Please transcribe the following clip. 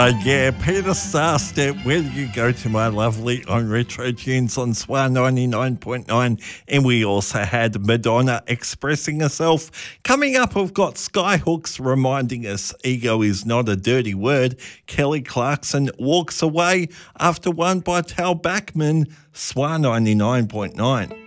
Yeah, Peter Starstep, where do you go to, my lovely, on Retro Tunes on SWR 99.9. And we also had Madonna expressing herself. Coming up, we've got Skyhooks reminding us ego is not a dirty word. Kelly Clarkson walks away after one by Tal Bachman, SWR 99.9.